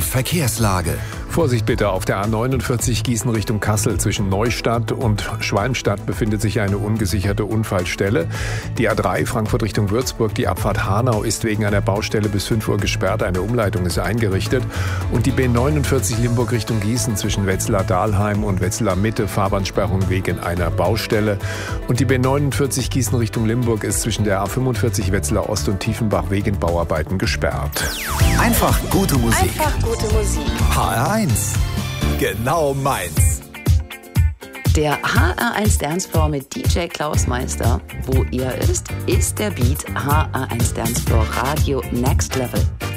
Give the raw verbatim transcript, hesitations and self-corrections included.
Verkehrslage. Vorsicht bitte, auf der A neunundvierzig Gießen Richtung Kassel zwischen Neustadt und Schwalmstadt befindet sich eine ungesicherte Unfallstelle. Die A drei Frankfurt Richtung Würzburg, die Abfahrt Hanau ist wegen einer Baustelle bis fünf Uhr gesperrt, eine Umleitung ist eingerichtet. Und die B neunundvierzig Limburg Richtung Gießen zwischen Wetzlar-Dahlheim und Wetzlar-Mitte, Fahrbahnsperrung wegen einer Baustelle. Und die B neunundvierzig Gießen Richtung Limburg ist zwischen der A fünfundvierzig Wetzlar Ost und Tiefenbach wegen Bauarbeiten gesperrt. Einfach gute Musik. Einfach gute Musik. H R eins. Genau meins. Der H R eins Dancefloor mit D J Klaus Meister. Wo ihr ist, ist der Beat H R eins Dancefloor Radio Next Level.